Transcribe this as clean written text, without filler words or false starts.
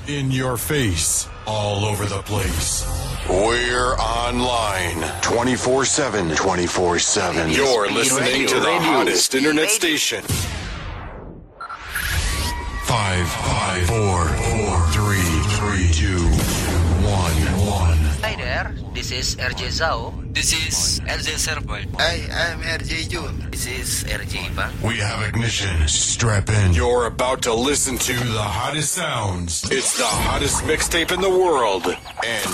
In your face, all over the place. We're online 24/7. 24/7. You're listening to the hottest internet station. 5, 4, 3, 2, 1. Hi there, this is RJ Zhao. This is RJ Serval. Hi, I'm RJ Jun. This is RJ Ipang. We have ignition. Strap in. You're about to listen to the hottest sounds. It's the hottest mixtape in the world. And